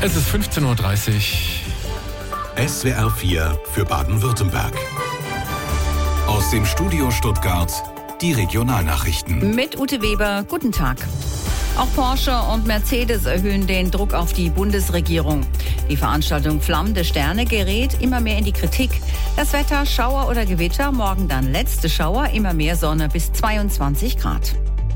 Es ist 15.30 Uhr. SWR 4 für Baden-Württemberg. Aus dem Studio Stuttgart die Regionalnachrichten. Mit Ute Weber, guten Tag. Auch Porsche und Mercedes erhöhen den Druck auf die Bundesregierung. Die Veranstaltung Flammende Sterne gerät immer mehr in die Kritik. Das Wetter, Schauer oder Gewitter, morgen dann letzte Schauer, immer mehr Sonne bis 22 Grad.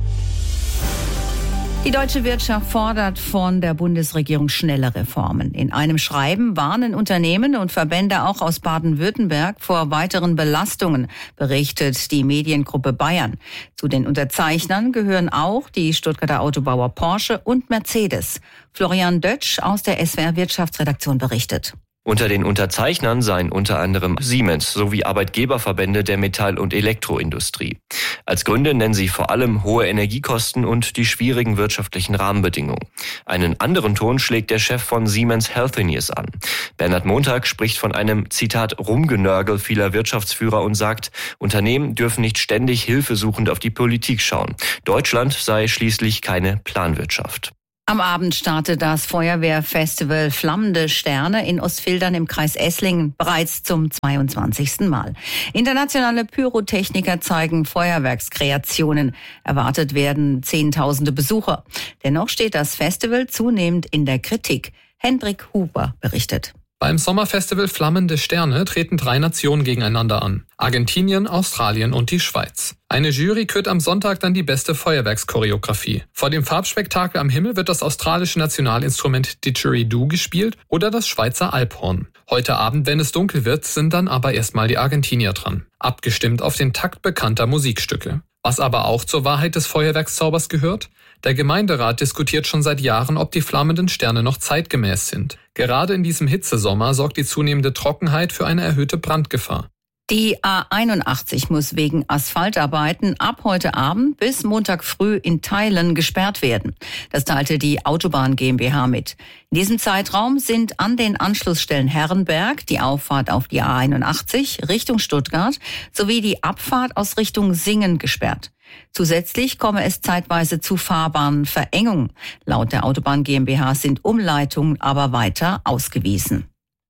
Die deutsche Wirtschaft fordert von der Bundesregierung schnelle Reformen. In einem Schreiben warnen Unternehmen und Verbände auch aus Baden-Württemberg vor weiteren Belastungen, berichtet die Mediengruppe Bayern. Zu den Unterzeichnern gehören auch die Stuttgarter Autobauer Porsche und Mercedes. Florian Dötsch aus der SWR Wirtschaftsredaktion berichtet. Unter den Unterzeichnern seien unter anderem Siemens sowie Arbeitgeberverbände der Metall- und Elektroindustrie. Als Gründe nennen sie vor allem hohe Energiekosten und die schwierigen wirtschaftlichen Rahmenbedingungen. Einen anderen Ton schlägt der Chef von Siemens Healthineers an. Bernhard Montag spricht von einem, Zitat, Rumgenörgel vieler Wirtschaftsführer und sagt, Unternehmen dürfen nicht ständig hilfesuchend auf die Politik schauen. Deutschland sei schließlich keine Planwirtschaft. Am Abend startet das Feuerwehrfestival Flammende Sterne in Ostfildern im Kreis Esslingen bereits zum 22. Mal. Internationale Pyrotechniker zeigen Feuerwerkskreationen. Erwartet werden Zehntausende Besucher. Dennoch steht das Festival zunehmend in der Kritik. Hendrik Huber berichtet. Beim Sommerfestival Flammende Sterne treten 3 Nationen gegeneinander an. Argentinien, Australien und die Schweiz. Eine Jury kürt am Sonntag dann die beste Feuerwerkschoreografie. Vor dem Farbspektakel am Himmel wird das australische Nationalinstrument Didgeridoo gespielt oder das Schweizer Alphorn. Heute Abend, wenn es dunkel wird, sind dann aber erstmal die Argentinier dran. Abgestimmt auf den Takt bekannter Musikstücke. Was aber auch zur Wahrheit des Feuerwerkszaubers gehört? Der Gemeinderat diskutiert schon seit Jahren, ob die flammenden Sterne noch zeitgemäß sind. Gerade in diesem Hitzesommer sorgt die zunehmende Trockenheit für eine erhöhte Brandgefahr. Die A81 muss wegen Asphaltarbeiten ab heute Abend bis Montag früh in Teilen gesperrt werden. Das teilte die Autobahn GmbH mit. In diesem Zeitraum sind an den Anschlussstellen Herrenberg, die Auffahrt auf die A81 Richtung Stuttgart sowie die Abfahrt aus Richtung Singen gesperrt. Zusätzlich komme es zeitweise zu Fahrbahnverengungen. Laut der Autobahn GmbH sind Umleitungen aber weiter ausgewiesen.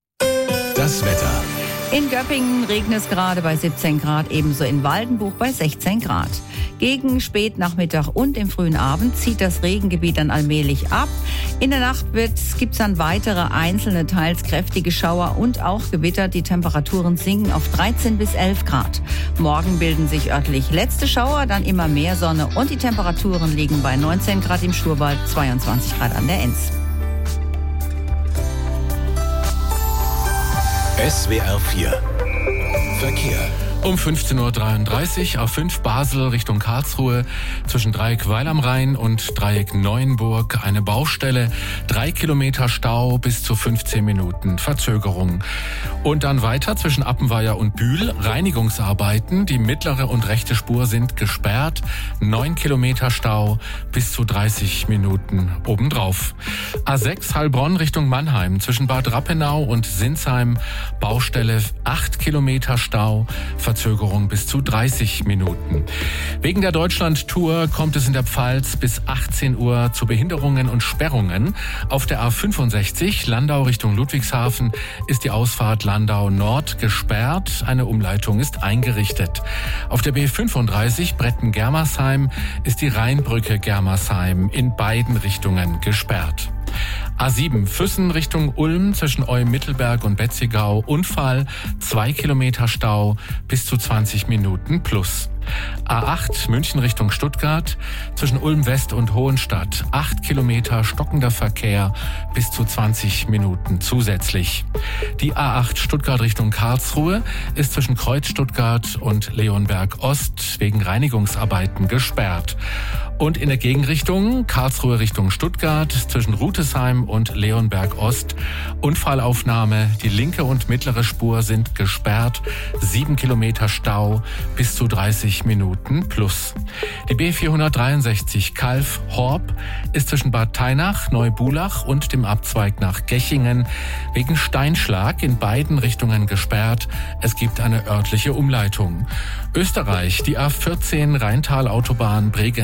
Das Wetter. In Göppingen regnet es gerade bei 17 Grad, ebenso in Waldenbuch bei 16 Grad. Gegen Spätnachmittag und im frühen Abend zieht das Regengebiet dann allmählich ab. In der Nacht gibt's dann weitere einzelne, teils kräftige Schauer und auch Gewitter. Die Temperaturen sinken auf 13 bis 11 Grad. Morgen bilden sich örtlich letzte Schauer, dann immer mehr Sonne und die Temperaturen liegen bei 19 Grad im Schurwald, 22 Grad an der Enz. SWR 4 Verkehr. Um 15.33 Uhr A5 Basel Richtung Karlsruhe zwischen Dreieck Weil am Rhein und Dreieck Neuenburg eine Baustelle, 3 Kilometer Stau bis zu 15 Minuten Verzögerung. Und dann weiter zwischen Appenweier und Bühl Reinigungsarbeiten, die mittlere und rechte Spur sind gesperrt, 9 Kilometer Stau bis zu 30 Minuten obendrauf. A6 Heilbronn Richtung Mannheim zwischen Bad Rappenau und Sinsheim Baustelle, 8 Kilometer Stau, Verzögerung bis zu 30 Minuten. Wegen der Deutschland-Tour kommt es in der Pfalz bis 18 Uhr zu Behinderungen und Sperrungen. Auf der A65 Landau Richtung Ludwigshafen ist die Ausfahrt Landau Nord gesperrt. Eine Umleitung ist eingerichtet. Auf der B35 Bretten-Germersheim ist die Rheinbrücke Germersheim in beiden Richtungen gesperrt. A7 Füssen Richtung Ulm zwischen Olm-Mittelberg und Betzigau Unfall, 2 Kilometer Stau bis zu 20 Minuten plus. A8 München Richtung Stuttgart zwischen Ulm West und Hohenstadt, 8 Kilometer stockender Verkehr bis zu 20 Minuten zusätzlich. Die A8 Stuttgart Richtung Karlsruhe ist zwischen Kreuz Stuttgart und Leonberg Ost wegen Reinigungsarbeiten gesperrt. Und in der Gegenrichtung Karlsruhe Richtung Stuttgart zwischen Rutesheim und Leonberg Ost Unfallaufnahme. Die linke und mittlere Spur sind gesperrt. 7 Kilometer Stau bis zu 30 Minuten plus. Die B463 Calw-Horb ist zwischen Bad Tainach, Neubulach und dem Abzweig nach Gechingen wegen Steinschlag in beiden Richtungen gesperrt. Es gibt eine örtliche Umleitung. Österreich, die A14 Rheintal-Autobahn Bregenz-Linde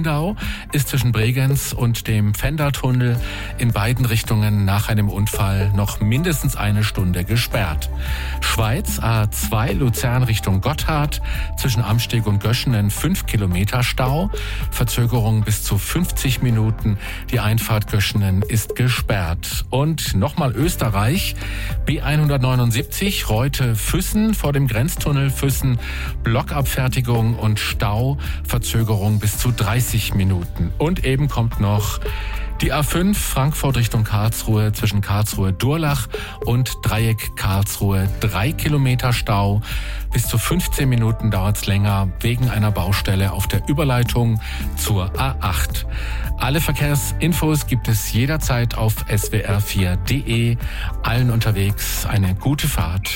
Lindau ist zwischen Bregenz und dem Pfändertunnel in beiden Richtungen nach einem Unfall noch mindestens eine Stunde gesperrt. Schweiz A2 Luzern Richtung Gotthard zwischen Amsteg und Göschenen 5 Kilometer Stau, Verzögerung bis zu 50 Minuten. Die Einfahrt Göschenen ist gesperrt. Und nochmal Österreich, B179 Reute-Füssen vor dem Grenztunnel Füssen, Blockabfertigung und Stau, Verzögerung bis zu 30 Minuten. Und eben kommt noch die A5 Frankfurt Richtung Karlsruhe zwischen Karlsruhe-Durlach und Dreieck Karlsruhe 3 Kilometer Stau. Bis zu 15 Minuten dauert's länger wegen einer Baustelle auf der Überleitung zur A8. Alle Verkehrsinfos gibt es jederzeit auf swr4.de. Allen unterwegs eine gute Fahrt.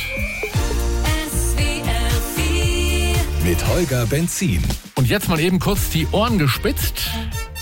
Mit Holger Benzin. Und jetzt mal eben kurz die Ohren gespitzt.